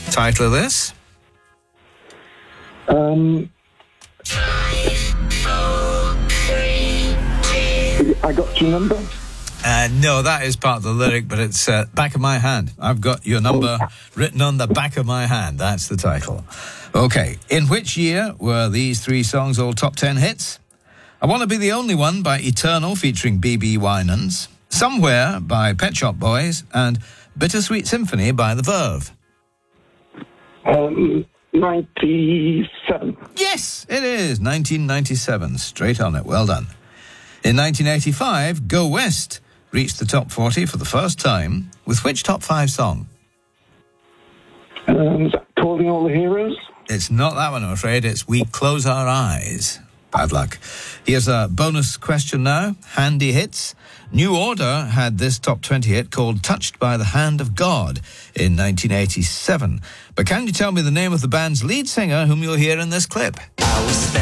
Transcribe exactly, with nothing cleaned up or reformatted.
Title of this? Um, I got your number. Uh, no, that is part of the lyric, but it's uh, back of my hand. I've got your number written on the back of my hand. That's the title. Okay. In which year were these three songs all top ten hits? I Want to Be the Only One by Eternal featuring B B Winans, Somewhere by Pet Shop Boys, and Bittersweet Symphony by The Verve. Um, ninety-seven. Yes, it is. nineteen ninety-seven. Straight on it. Well done. In nineteen eighty-five, Go West reached the top forty for the first time with which top five song? Um, is that Calling All the Heroes? It's not that one, I'm afraid. It's We Close Our Eyes. Bad luck. Here's a bonus question now. Handy hits. New Order had this top twenty hit called Touched by the Hand of God in nineteen eighty-seven. But can you tell me the name of the band's lead singer whom you'll hear in this clip?